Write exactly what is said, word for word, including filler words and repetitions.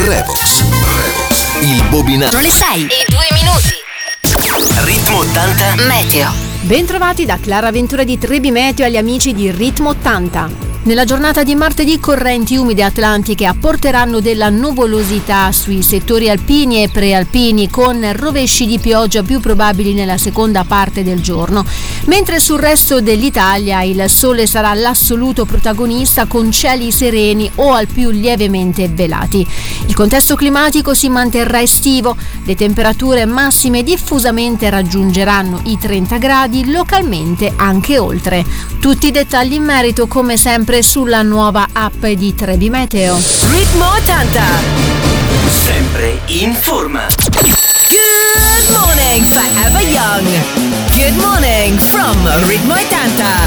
Revox. Revox. Il bobinato. Non le sei. E due minuti. Ritmo ottanta. Meteo. Bentrovati da Clara Ventura di Trebi Meteo agli amici di Ritmo ottanta. Nella giornata di martedì correnti umide atlantiche apporteranno della nuvolosità sui settori alpini e prealpini, con rovesci di pioggia più probabili nella seconda parte del giorno, mentre sul resto dell'Italia il sole sarà l'assoluto protagonista, con cieli sereni o al più lievemente velati. Il contesto climatico si manterrà estivo, le temperature massime diffusamente raggiungeranno i trenta gradi, localmente anche oltre. Tutti i dettagli in merito come sempre sulla nuova app di Trebi Meteo. Ritmo ottanta. Sempre in forma. Good morning, Forever Young. Good morning from Ritmo ottanta.